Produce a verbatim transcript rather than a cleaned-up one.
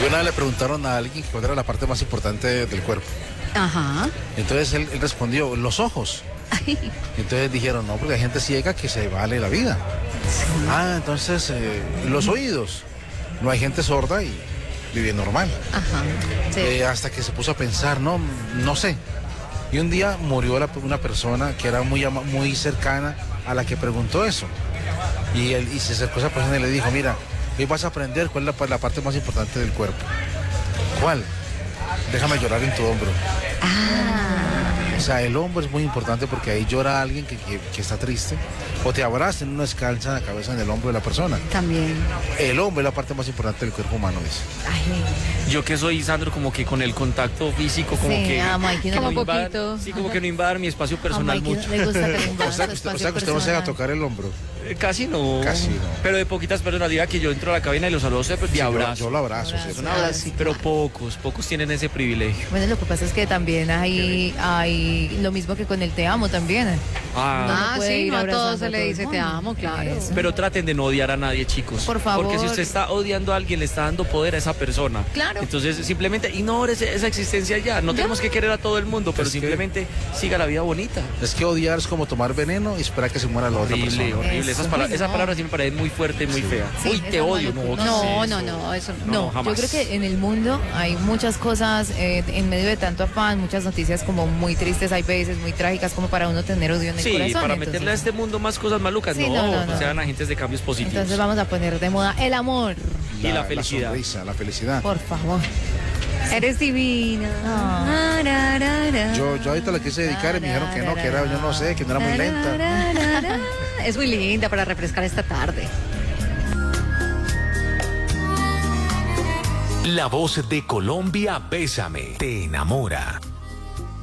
Una vez le preguntaron a alguien cuál era la parte más importante del cuerpo. Ajá. Entonces él, él respondió, los ojos. Entonces dijeron, no, porque hay gente ciega que se vale la vida. Sí. Ah, entonces eh, los oídos. No hay gente sorda y vive normal. Ajá. Sí. Eh, hasta que se puso a pensar, no, no sé. Y un día murió la, una persona que era muy, muy cercana a la que preguntó eso. Y, él, y se acercó a esa persona y le dijo, mira, hoy vas a aprender cuál es la, la parte más importante del cuerpo. ¿Cuál? Déjame llorar en tu hombro. Ah. O sea, el hombro es muy importante porque ahí llora alguien que, que, que está triste. O te abrazan una descalza en la cabeza, en el hombro de la persona. También. El hombro es la parte más importante del cuerpo humano, dice. Ay. Yo que soy, Sandro, como que con el contacto físico, como sí, que... a Mikey no, que no invadan, poquito. Sí, como que no invadan mi espacio personal mucho. Le gusta que le invadan o sea, su usted, espacio o sea que usted no se va a tocar el hombro. Eh, casi no. Casi no. Pero de poquitas personas, diga que yo entro a la cabina y los saludo pues, de sí, abrazo. Yo, yo lo abrazo, abrazo sí. Un abrazo, sí, pero pocos, pocos tienen ese privilegio. Bueno, lo que pasa es que también hay, hay lo mismo que con el te amo también. Ah, no ah sí, no a todos se a le todo dice te amo, claro. Eso. Pero traten de no odiar a nadie, chicos. Por favor. Porque si usted está odiando a alguien, le está dando poder a esa persona. Claro. Entonces, simplemente ignore ese, esa existencia ya. No ya. tenemos que querer a todo el mundo, pero es simplemente que, siga la vida bonita. Es que odiar es como tomar veneno y esperar que se muera la otra horrible, persona. Horrible, Esas palabras, no. Esa palabra sí me parece muy fuerte, muy sí. fea. Sí, Uy, te odio. No, no, no, no, eso no. no, no jamás. Yo creo que en el mundo hay muchas cosas, eh, en medio de tanto afán, muchas noticias como muy tristes, hay veces muy trágicas, como para uno tener odio en el sí, corazón. Sí, para entonces, meterle a este mundo más cosas malucas, sí, no, no, no, no. sean agentes de cambios positivos. Entonces vamos a poner de moda el amor. Y la, la felicidad. La sonrisa, la felicidad. Por favor. Eres divina. Oh. Yo, yo ahorita la quise dedicar y me dijeron que no, que era, yo no sé, que no era muy lenta. Es muy linda para refrescar esta tarde. La voz de Colombia, Bésame, te enamora.